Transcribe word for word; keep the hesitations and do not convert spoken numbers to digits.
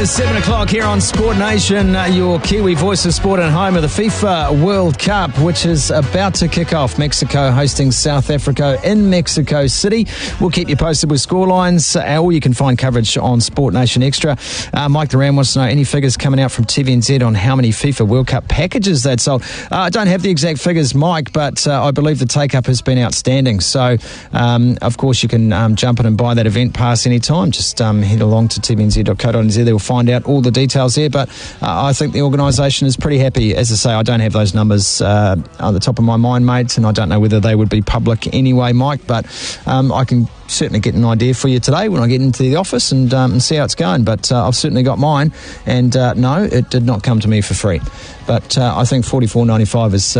is seven o'clock here on Sport Nation, uh, your Kiwi voice of sport and home of the FIFA World Cup, which is about to kick off. Mexico hosting South Africa in Mexico City. We'll keep you posted with scorelines, uh, or you can find coverage on Sport Nation Extra. Uh, Mike Duran wants to know any figures coming out from T V N Z on how many FIFA World Cup packages they'd sold. Uh, I don't have the exact figures, Mike, but uh, I believe the take-up has been outstanding. So, um, of course, you can um, jump in and buy that event pass anytime. Just um, head along to t v n z dot co dot n z. They'll find out all the details there, but uh, I think the organisation is pretty happy. As I say, I don't have those numbers uh, on the top of my mind, mates, and I don't know whether they would be public anyway, Mike, but um, I can certainly get an idea for you today when I get into the office and, um, and see how it's going. But uh, I've certainly got mine, and uh, no, it did not come to me for free. But uh, I think forty-four ninety-five is